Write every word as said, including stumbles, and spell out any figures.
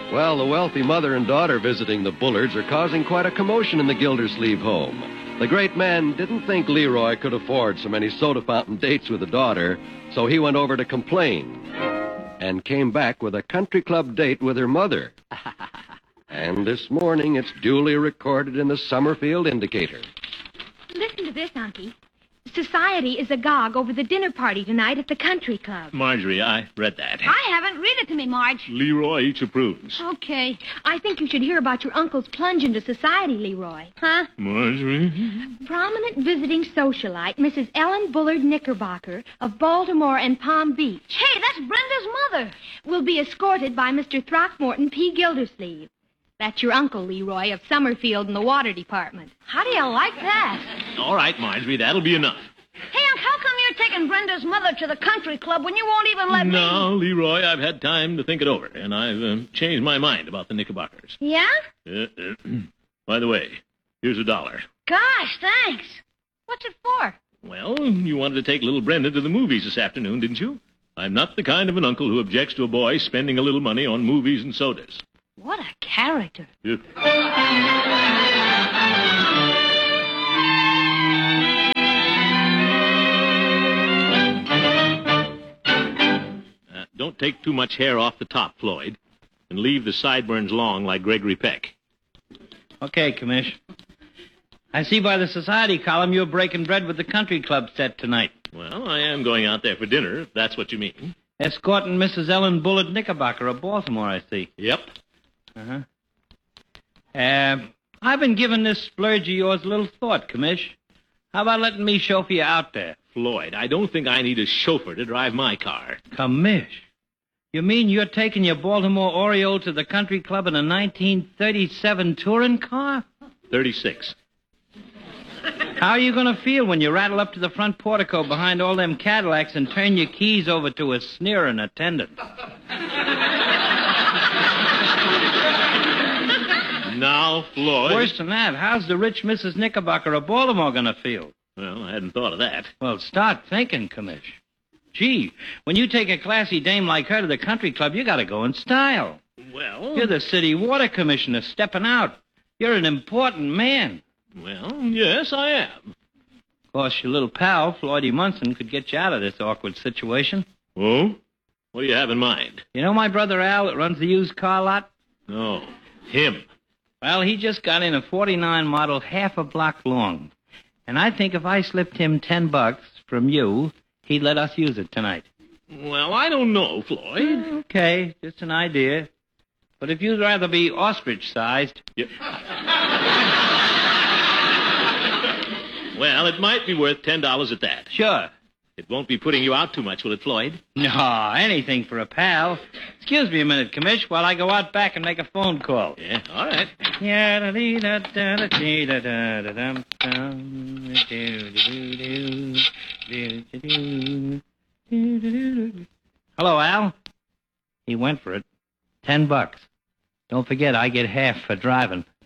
Well, the wealthy mother and daughter visiting the Bullards are causing quite a commotion in the Gildersleeve home. The great man didn't think Leroy could afford so many soda fountain dates with the daughter, so he went over to complain and came back with a country club date with her mother. And this morning, it's duly recorded in the Summerfield Indicator. Listen to this, Unky. Society is agog over the dinner party tonight at the country club. Marjorie, I read that. I haven't. Read it to me, Marge. Leroy each approves. Okay. I think you should hear about your uncle's plunge into society, Leroy. Huh? Marjorie? Prominent visiting socialite, Missus Ellen Bullard Knickerbocker of Baltimore and Palm Beach. Hey, that's Brenda's mother. Will be escorted by Mister Throckmorton P. Gildersleeve. That's your uncle, Leroy, of Summerfield in the water department. How do you like that? All right, Marjorie, that'll be enough. Hey, Unc, how come you're taking Brenda's mother to the country club when you won't even let me? No, Leroy, I've had time to think it over, and I've uh, changed my mind about the Knickerbockers. Yeah? Uh, uh, by the way, here's a dollar. Gosh, thanks. What's it for? Well, you wanted to take little Brenda to the movies this afternoon, didn't you? I'm not the kind of an uncle who objects to a boy spending a little money on movies and sodas. What a character. Yeah. Uh, don't take too much hair off the top, Floyd, and leave the sideburns long like Gregory Peck. Okay, Commish. I see by the society column you're breaking bread with the country club set tonight. Well, I am going out there for dinner, if that's what you mean. Escorting Missus Ellen Bullard Knickerbocker of Baltimore, I see. Yep. Uh-huh. Uh, I've been giving this splurge of yours a little thought, Commish. How about letting me chauffeur you out there? Floyd, I don't think I need a chauffeur to drive my car. Commish, you mean you're taking your Baltimore Oriole to the country club in a nineteen thirty-seven touring car? thirty-six. How are you going to feel when you rattle up to the front portico behind all them Cadillacs and turn your keys over to a sneering attendant? Now, Floyd... Worse than that, how's the rich Missus Knickerbocker of Baltimore going to feel? Well, I hadn't thought of that. Well, start thinking, Commish. Gee, when you take a classy dame like her to the country club, you got to go in style. Well... You're the city water commissioner stepping out. You're an important man. Well, yes, I am. Of course, your little pal, Floydie Munson, could get you out of this awkward situation. Oh? What do you have in mind? You know my brother Al that runs the used car lot? No, him. Well, he just got in a forty-nine model half a block long. And I think if I slipped him ten bucks from you, he'd let us use it tonight. Well, I don't know, Floyd. Okay, just an idea. But if you'd rather be ostrich-sized... Yeah. Well, it might be worth ten dollars at that. Sure. It won't be putting you out too much, will it, Floyd? No, anything for a pal. Excuse me a minute, Commish, while I go out back and make a phone call. Yeah, all right. Hello, Al. He went for it. Ten bucks. Don't forget, I get half for driving.